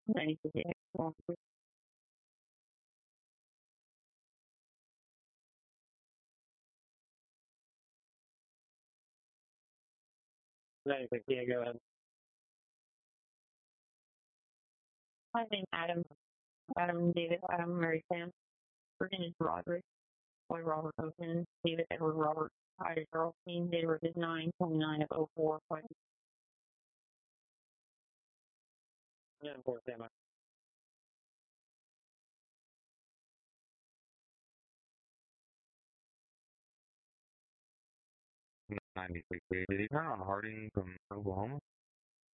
96 X1. Yeah, go ahead. I think Adam David, Adam Mary Sam. Virginia's Roderick, Boy Robert Oakman, David Edward Robert, Ida Charleston, date of birth is 9/29 of 04. Yeah, of course, Emma. 96. Did he turn on Harding from Oklahoma?